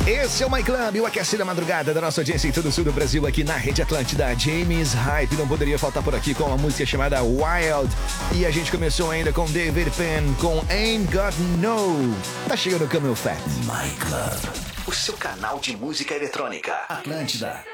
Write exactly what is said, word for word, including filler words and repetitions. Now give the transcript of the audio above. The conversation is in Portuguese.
Esse é o My Club, o aquece da madrugada da nossa audiência em todo o sul do Brasil, aqui na Rede Atlântida. James Hype não poderia faltar por aqui com uma música chamada Wild. E a gente começou ainda com David Penn, com Ain't Got No. Tá chegando o Camel Fat. My Club, o seu canal de música eletrônica. Atlântida.